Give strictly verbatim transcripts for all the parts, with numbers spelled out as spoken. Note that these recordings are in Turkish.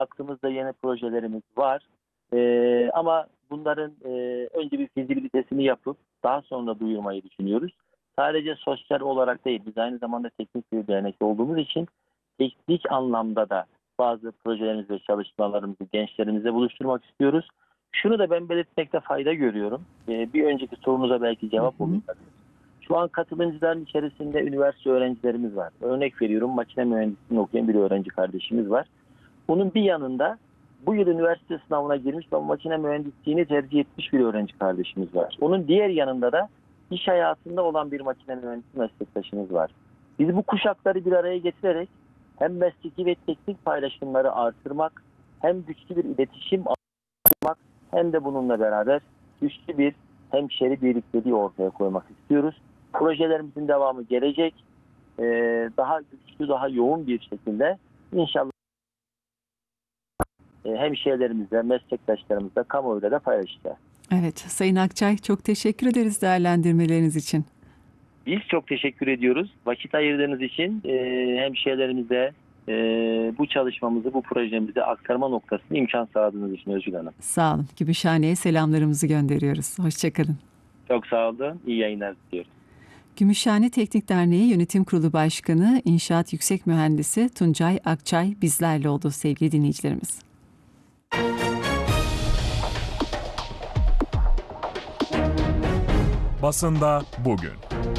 Aklımızda yeni projelerimiz var. Ee, ama bunların e, önce bir fizibilitesini yapıp daha sonra duyurmayı düşünüyoruz. Sadece sosyal olarak değil, biz aynı zamanda teknik bir dernek olduğumuz için teknik anlamda da bazı projelerimizi ve çalışmalarımızı gençlerimize buluşturmak istiyoruz. Şunu da ben belirtmekte fayda görüyorum. Ee, bir önceki sorunuza belki cevap Hı hı. olacak. Şu an katılımcıların içerisinde üniversite öğrencilerimiz var. Örnek veriyorum, makine mühendisliğini okuyan bir öğrenci kardeşimiz var. Bunun bir yanında bu yıl üniversite sınavına girmiş ve makine mühendisliğini tercih etmiş bir öğrenci kardeşimiz var. Onun diğer yanında da iş hayatında olan bir makine mühendisi meslektaşımız var. Biz bu kuşakları bir araya getirerek hem mesleki ve teknik paylaşımları artırmak, hem güçlü bir iletişim artırmak, hem de bununla beraber güçlü bir hemşeri birlikteliği ortaya koymak istiyoruz. Projelerimizin devamı gelecek. Ee, daha güçlü, daha yoğun bir şekilde inşallah hemşehrilerimizle, meslektaşlarımızla, kamuoyuyla da paylaşacağız. Evet, Sayın Akçay, çok teşekkür ederiz değerlendirmeleriniz için. Biz çok teşekkür ediyoruz. Vakit ayırdığınız için e, hemşehrilerimize e, bu çalışmamızı, bu projemizi aktarma noktasını imkan sağladığınız için Özgür Hanım. Sağ olun. Gümüşhane'ye selamlarımızı gönderiyoruz. Hoşçakalın. Çok sağ olun. İyi yayınlar diliyorum. Gümüşhane Teknik Derneği Yönetim Kurulu Başkanı, İnşaat Yüksek Mühendisi Tuncay Akçay bizlerle oldu sevgili dinleyicilerimiz. Basında bugün.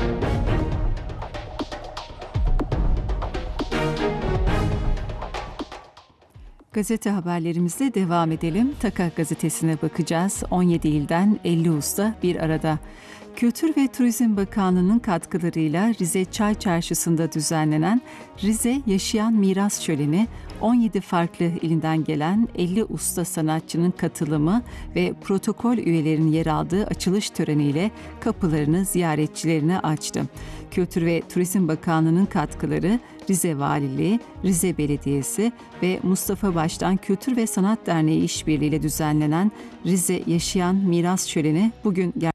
Gazete haberlerimizle devam edelim. Taka gazetesine bakacağız. on yedi ilden elli usta bir arada. Kültür ve Turizm Bakanlığı'nın katkılarıyla Rize Çay Çarşısı'nda düzenlenen Rize Yaşayan Miras Şöleni, on yedi farklı ilinden gelen elli usta sanatçının katılımı ve protokol üyelerinin yer aldığı açılış töreniyle kapılarını ziyaretçilerine açtı. Kültür ve Turizm Bakanlığı'nın katkıları Rize Valiliği, Rize Belediyesi ve Mustafa Baş'tan Kültür ve Sanat Derneği işbirliğiyle düzenlenen Rize Yaşayan Miras Şöleni bugün gerçekleştirildi.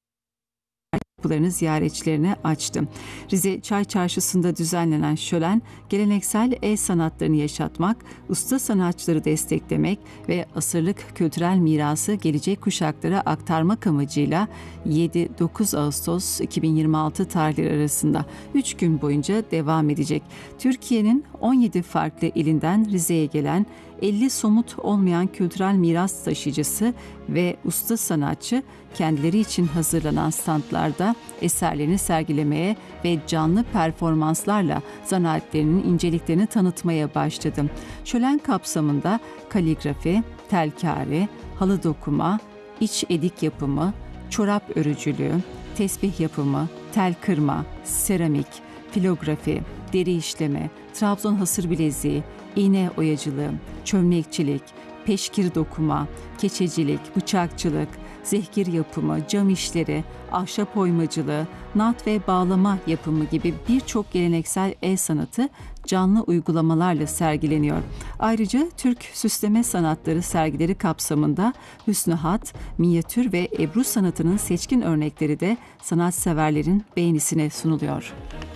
Kapılarını ziyaretçilerine açtı. Rize Çay Çarşısı'nda düzenlenen şölen, geleneksel el sanatlarını yaşatmak, usta sanatçıları desteklemek ve asırlık kültürel mirası gelecek kuşaklara aktarmak amacıyla yedi dokuz Ağustos iki bin yirmi altı tarihleri arasında üç gün boyunca devam edecek. Türkiye'nin on yedi farklı ilinden Rize'ye gelen elli somut olmayan kültürel miras taşıyıcısı ve usta sanatçı kendileri için hazırlanan standlarda eserlerini sergilemeye ve canlı performanslarla zanaatlerinin inceliklerini tanıtmaya başladı. Şölen kapsamında kaligrafi, telkari, halı dokuma, iç edik yapımı, çorap örücülüğü, tesbih yapımı, tel kırma, seramik, filografi, deri işleme, Trabzon hasır bileziği, iğne oyacılığı, çömlekçilik, peşkir dokuma, keçecilik, bıçakçılık, zehgir yapımı, cam işleri, ahşap oymacılığı, nat ve bağlama yapımı gibi birçok geleneksel el sanatı canlı uygulamalarla sergileniyor. Ayrıca Türk süsleme sanatları sergileri kapsamında hüsnü hat, minyatür ve ebru sanatının seçkin örnekleri de sanatseverlerin beğenisine sunuluyor.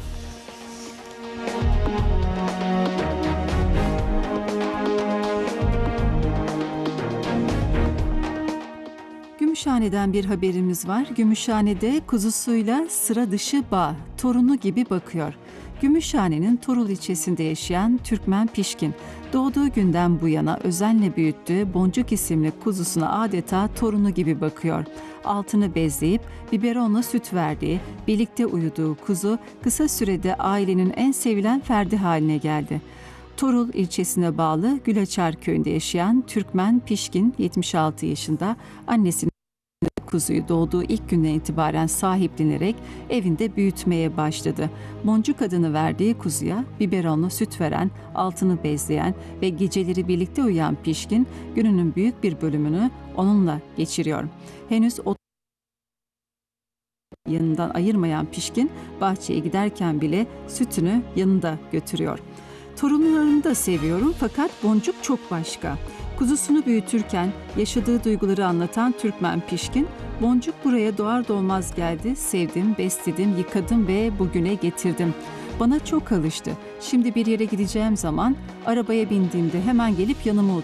Gümüşhane'den bir haberimiz var. Gümüşhane'de kuzusuyla sıra dışı bağ, torunu gibi bakıyor. Gümüşhane'nin Torul ilçesinde yaşayan Türkmen Pişkin, doğduğu günden bu yana özenle büyüttüğü Boncuk isimli kuzusuna adeta torunu gibi bakıyor. Altını bezleyip biberonla süt verdiği, birlikte uyuduğu kuzu kısa sürede ailenin en sevilen ferdi haline geldi. Torul ilçesine bağlı Gülaçar köyünde yaşayan Türkmen Pişkin yetmiş altı yaşında, annesinin kuzuyu doğduğu ilk günden itibaren sahiplenerek evinde büyütmeye başladı. Boncuk adını verdiği kuzuya biberonlu süt veren, altını bezleyen ve geceleri birlikte uyuyan Pişkin, gününün büyük bir bölümünü onunla geçiriyor. Henüz o yanından ayırmayan Pişkin, bahçeye giderken bile sütünü yanında götürüyor. Torunlarını da seviyorum fakat Boncuk çok başka. Kuzusunu büyütürken yaşadığı duyguları anlatan Türkmen Pişkin, Boncuk buraya doğar doğmaz geldi, sevdim, besledim, yıkadım ve bugüne getirdim. Bana çok alıştı. Şimdi bir yere gideceğim zaman arabaya bindiğimde hemen gelip yanıma